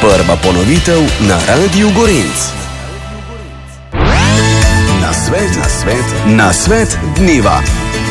Prva ponovitev na Radiu Gorenc. Na svet dneva.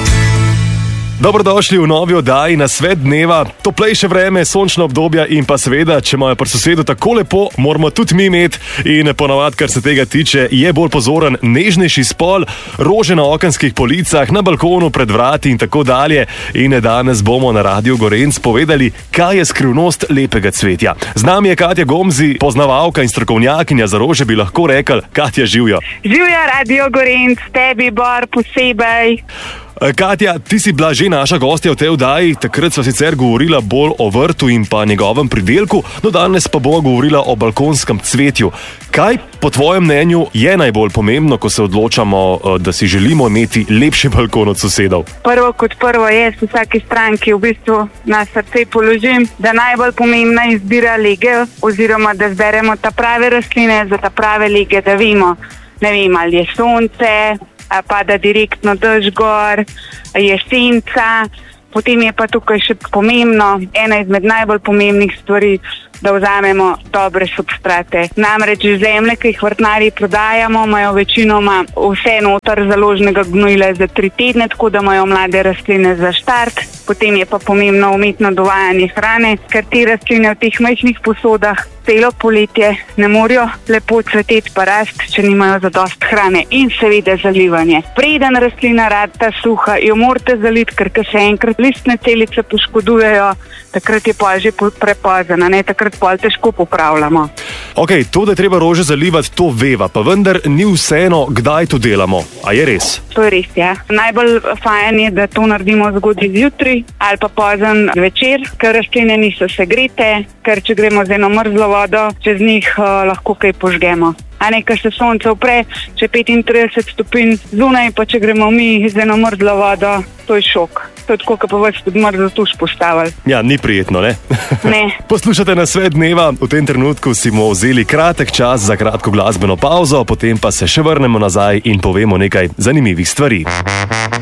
Dobrodošli v novi oddaji Na svet dneva. Toplejše vreme, sončna obdobja in pa seveda, če imajo pri sosedu tako lepo, moramo tudi mi imeti. In ponavadi, kar se tega tiče, je bolj pozoren nežnejši spol, rože na okenskih policah, na balkonu, pred vrati in tako dalje. In danes bomo na Radiu Gorenc povedali, kaj je skrivnost lepega cvetja. Z nami je Katja Gomzi, poznavalka in strokovnjakinja za rože, bi lahko rekli. Katja, živjo. Živjo, Radio Gorenc, tebi, Bor, posebej. Katja, ti si bila že naša gostja v tej oddaji, takrat sva sicer govorila bolj o vrtu in pa njegovem pridelku, no danes pa bomo govorila o balkonskem cvetju. Kaj po tvojem mnenju je najbolj pomembno, ko se odločamo, da si želimo imeti lepši balkon od sosedov? Prvo kot prvo je v vsaki stranki v bistvu na srce položim, da najbolj pomembna izbira lege oziroma da zberemo ta prave rastline za ta prave lege, da vemo, ne vem, ali je sonce, pada direktno dež gor, je senca. Potem je pa tukaj še pomembno, ena izmed najbolj pomembnih stvari, da vzamemo dobre substrate. Namreč zemlje, ki jih vrtnarji prodajamo, imajo večinoma vse noter založnega gnojila za 3 tedne, tako da imajo mlade rastline za štart. Potem je pa pomembno umetno dovajanje hrane, ker te rastline v teh majhnih posodah celo poletje ne morejo lepo cveteti pa rast, če nimajo zadost hrane. In seveda zalivanje. Preden rastlina rata suha, jo morate zaliti, ker se enkrat listne celice poškodujejo, takrat je pa že prepozno, takrat pa težko popravljamo. Ok, to, da je treba rože zalivati, to veva, pa vendar ni vseeno, kdaj to delamo. A je res? To je res, ja. Najbolj fajn je, da to naredimo zgodaj zjutraj ali pa pozen večer, ker rastline niso segrete, ker če gremo z eno mrzlo vodo, čez njih lahko kaj požgemo. A ne, ker se sonce upre, če 35 stopinj zunaj, pa če gremo mi z eno mrzlo vodo, to je šok. To je tako, kot pa vas pod mrzlo tuš postavili. Ja, ni prijetno, ne? Ne. Poslušate Na svet dneva, v tem trenutku si bomo vzeli kratek čas za kratko glasbeno pauzo, potem pa se še vrnemo nazaj in povemo nekaj zanimivih stvari.